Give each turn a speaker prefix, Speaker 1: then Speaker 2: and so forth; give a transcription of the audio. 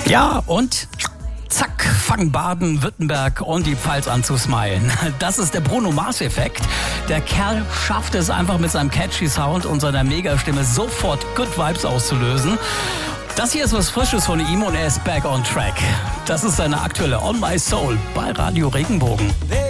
Speaker 1: Ja, und zack, fangen Baden-Württemberg und die Pfalz an zu smilen. Das ist der Bruno Mars-Effekt. Der Kerl schafft es einfach mit seinem catchy Sound und seiner Megastimme sofort Good Vibes auszulösen. Das hier ist was Frisches von ihm und er ist back on track. Das ist seine aktuelle On My Soul bei Radio Regenbogen.